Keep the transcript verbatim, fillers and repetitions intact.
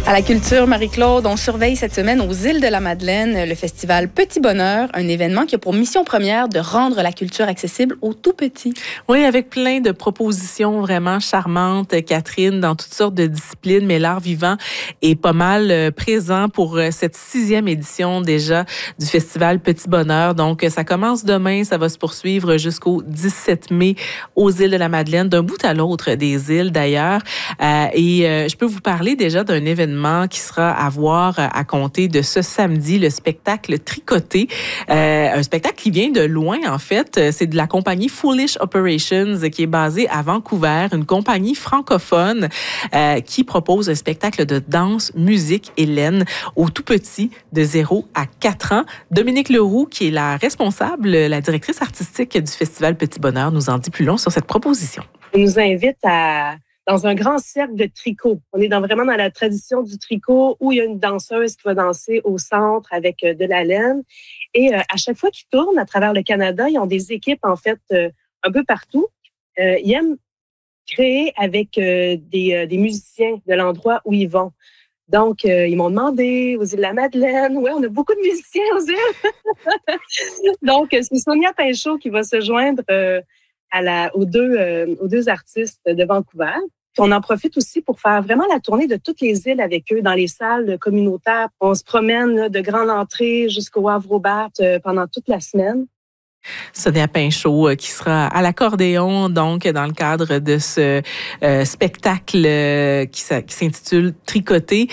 À la culture, Marie-Claude, on surveille cette semaine aux îles de la Madeleine le festival Petit Bonheur, un événement qui a pour mission première de rendre la culture accessible aux tout-petits. Oui, avec plein de propositions vraiment charmantes, Catherine, dans toutes sortes de disciplines, mais l'art vivant est pas mal présent pour cette sixième édition déjà du festival Petit Bonheur. Donc, ça commence demain, ça va se poursuivre jusqu'au dix-sept mai aux îles de la Madeleine, d'un bout à l'autre des îles d'ailleurs. Euh, et euh, je peux vous parler déjà d'un événement qui sera à voir à compter de ce samedi, le spectacle Tricoté. Euh, un spectacle qui vient de loin, en fait. C'est de la compagnie Foolish Operations qui est basée à Vancouver, une compagnie francophone euh, qui propose un spectacle de danse, musique et laine aux tout-petits de zéro à quatre ans. Dominique Leroux, qui est la responsable, la directrice artistique du Festival Petit Bonheur, nous en dit plus long sur cette proposition. Elle nous invite à... dans un grand cercle de tricot. On est dans, vraiment dans la tradition du tricot où il y a une danseuse qui va danser au centre avec de la laine. Et euh, à chaque fois qu'ils tournent à travers le Canada, ils ont des équipes, en fait, euh, un peu partout. Euh, ils aiment créer avec euh, des, euh, des musiciens de l'endroit où ils vont. Donc, euh, ils m'ont demandé aux îles de la Madeleine. Oui, on a beaucoup de musiciens aux îles. Donc, c'est Sonia Pinchot qui va se joindre euh, à la, aux, deux, euh, aux deux artistes de Vancouver. Puis on en profite aussi pour faire vraiment la tournée de toutes les îles avec eux dans les salles communautaires. On se promène là, de grande entrée jusqu'au Havre-Robert euh, pendant toute la semaine. Sonia Pinchot euh, qui sera à l'accordéon, donc, dans le cadre de ce euh, spectacle euh, qui, qui s'intitule Tricoté.